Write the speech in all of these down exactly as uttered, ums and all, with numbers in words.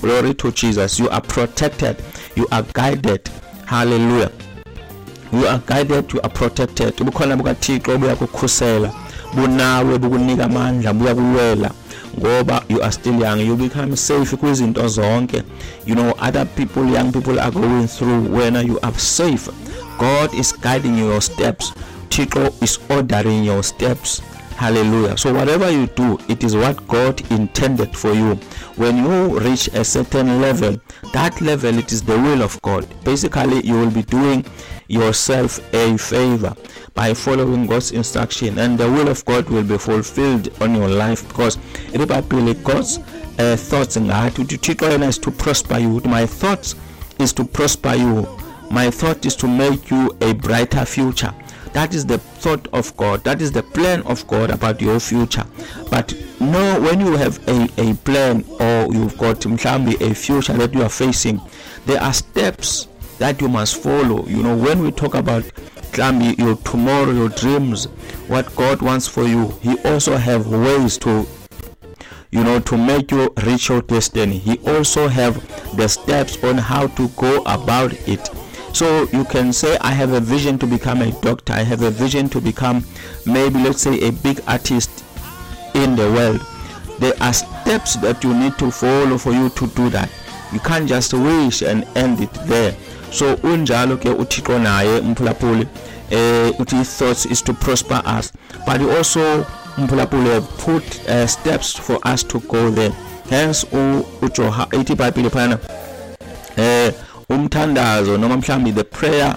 Glory to Jesus. You are protected. You are guided. Hallelujah. You are guided. You are protected. Bukhona bukaThixo buyakukhusela. Bunawe bukunika amandla buyakulwela. Ngoba you are still young. You become safe kwizinto zonke. You know, other people, young people are going through. When you are safe, God is guiding your steps. Thixo is ordering your steps. Hallelujah. So whatever you do, it is what God intended for you. When you reach a certain level, that level, it is the will of God. Basically, you will be doing yourself a favor by following God's instruction, and the will of God will be fulfilled on your life, because everybody God's uh, thoughts in heart is to prosper you. My thoughts is to prosper you. My thought is to make you a brighter future. That is the thought of God. That is the plan of God about your future. But no, when you have a, a plan, or you've got a future that you are facing, there are steps that you must follow. You know, when we talk about your tomorrow, your dreams, what God wants for you, He also have ways to, you know, to make you reach your destiny. He also have the steps on how to go about it. So you can say, I have a vision to become a doctor. I have a vision to become, maybe let's say, a big artist in the world. There are steps that you need to follow for you to do that. You can't just wish and end it there. So unjalo ke uThixo naye umphulaphuli eh uthi thoughts is to prosper us, but he also umphulaphuli have put uh, steps for us to go there. Hence uJoha eighty Bible phana eh umthandazo noma mhlambi the prayer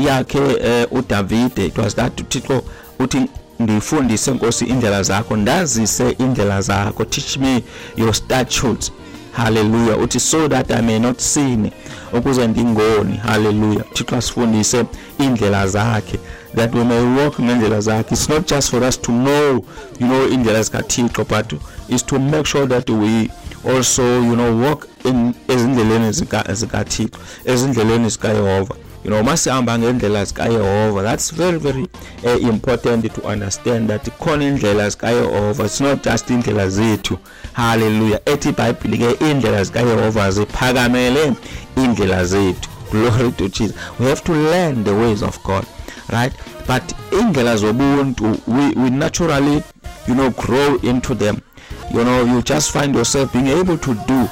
yakhe uDavid, it was that uThixo uthi ndifundise Nkosi indlela zakho, ndazise indlela zakho, teach me your statutes. Hallelujah. Uthi so that I may not sin, ukuze ndingoni. Hallelujah. Thixo asifundise indlela zakhe, that we may walk ngendlela zakhe. It's not just for us to know, you know, indlela zikaThixo, but it's to make sure that we also, you know, walk in ezindleleni zikaThixo, ezindleleni zikaYehova. You know, masihamba ngendlela zikaYehova. That's very very uh, important to understand that khona indlela zikaYehova. It's not just indlela zethu. Hallelujah. Ethi iBhayibheli ke indlela zikaYehova ziphakamele indlela zethu. Glory to Jesus. We have to learn the ways of God, right? But indlela zobuntu, we we naturally, you know, grow into them. You know, you just find yourself being able to do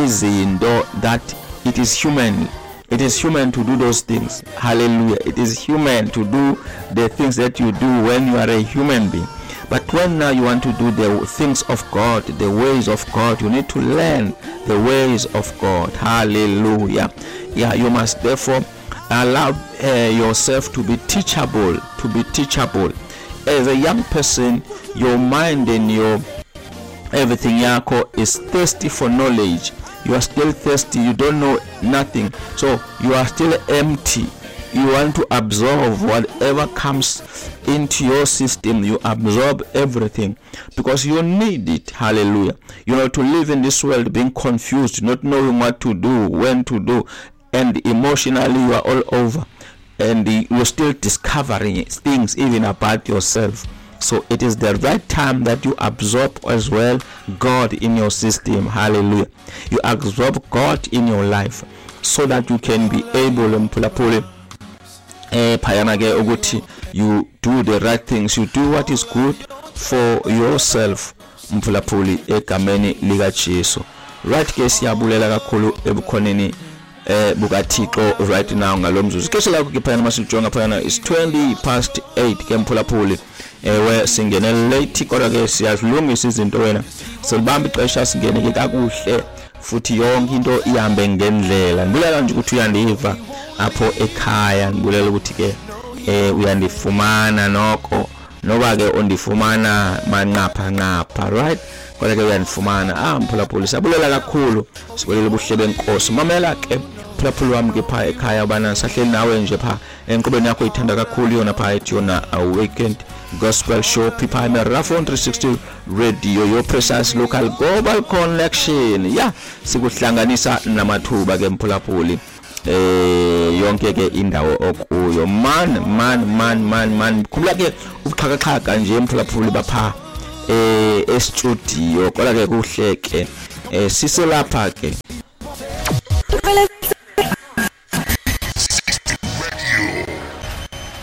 izinto that it is human. It is human to do those things. Hallelujah. It is human to do the things that you do when you are a human being. But when now you want to do the things of God, the ways of God, you need to learn the ways of God. Hallelujah. Yeah, you must therefore allow uh, yourself to be teachable, to be teachable. As a young person, your mind and your everything yako is thirsty for knowledge. You are still thirsty. You don't know nothing. So you are still empty. You want to absorb whatever comes into your system. You absorb everything because you need it. Hallelujah. You know, to live in this world being confused, not knowing what to do, when to do, and emotionally you are all over, and you're still discovering things even about yourself. So it is the right time that you absorb as well God in your system. Hallelujah. You absorb God in your life so that you can be able eh you do the right things. You do what is good for yourself. Mphulaphuli egameni lika Jesu. Right ke siyabulela kakhulu ebukhoneni eh bukaThixo right now ngalomzuzu. Keshe lakho ke phana masijonga phana is twenty past eight ke mphulaphuli. Ewe singene late kodwa ke siyazilungisa izinto wena. Silibamba ixesha singene ke kakuhle futhi yonke into ihambe ngendlela. Ngibulela nje ukuthi uyandiva apho ekhaya. Ngibulela ukuthi ke eh uyandifumana noko noba ke ondifumana manqapha nqapha, right? Kodwa ke uyandifumana. Ah mphulaphuli siyabulela kakhulu. Sibulela ubuhle benkosi. Mamela ke mphulaphuli wami ke pha ekhaya bana sahleli nawe nje pha enqubeni yakho ithanda kakhulu yona pha ethi yona Awakened Gospel Show Piphane Rafon three sixty Radio, your precise local global connection. Yeah, sikuhlanganisa namathuba ke mphulaphuli eh yonke ke indawo okuyo. Man man man man man khula ke ubuxhakaxhaka nje mphulaphuli bapha eh e studio kodwa ke kuhle ke eh siselapha ke Let's